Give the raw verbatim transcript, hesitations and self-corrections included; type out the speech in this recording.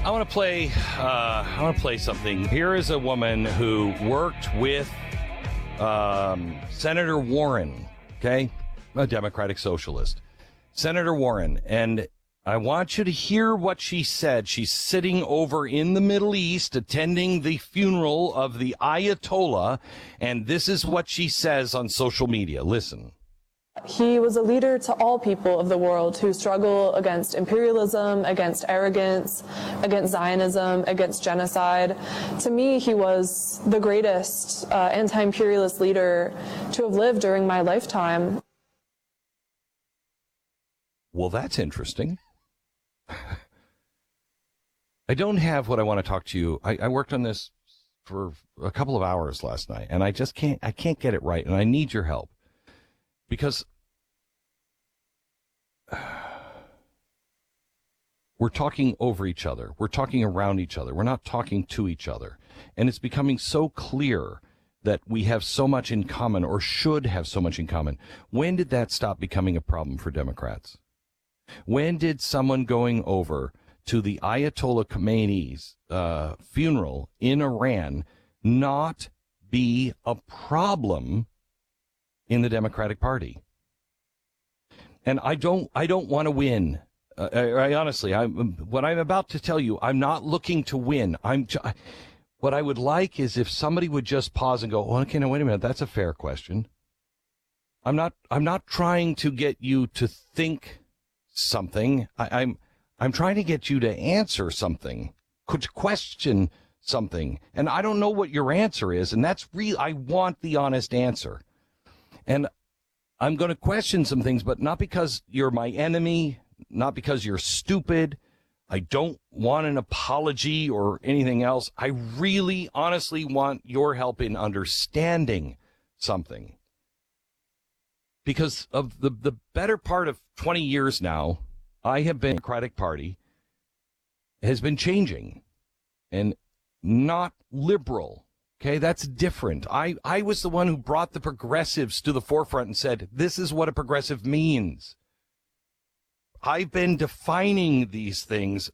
I want to play. Uh, I want to play something. Here is a woman who worked with um, Senator Warren. Okay, a Democratic socialist, Senator Warren, and I want you to hear what she said. She's sitting over in the Middle East, attending the funeral of the Ayatollah, and this is what she says on social media. Listen. He was a leader to all people of the world who struggle against imperialism, against arrogance, against Zionism, against genocide. To me, he was the greatest uh, anti-imperialist leader to have lived during my lifetime. Well, that's interesting. I don't have what I want to talk to you. I, I worked on this for a couple of hours last night, and I just can't, I can't get it right, and I need your help. Because we're talking over each other. We're talking around each other. We're not talking to each other. And it's becoming so clear that we have so much in common, or should have so much in common. When did that stop becoming a problem for Democrats? When did someone going over to the Ayatollah Khomeini's uh, funeral in Iran not be a problem in the Democratic Party? And I don't, I don't want to win. Uh, I, I honestly, I'm, what I'm about to tell you, I'm not looking to win. I'm, what I would like is if somebody would just pause and go, oh, okay, now wait a minute, that's a fair question. I'm not, I'm not trying to get you to think something. I, I'm, I'm trying to get you to answer something, to question something. And I don't know what your answer is. And that's real. I want the honest answer. And I'm going to question some things, but not because you're my enemy, not because you're stupid. I don't want an apology or anything else. I really, honestly want your help in understanding something. Because of the, the better part of twenty years now, I have been, the Democratic Party has been changing and not liberal. Okay, that's different. I, I was the one who brought the progressives to the forefront and said, this is what a progressive means. I've been defining these things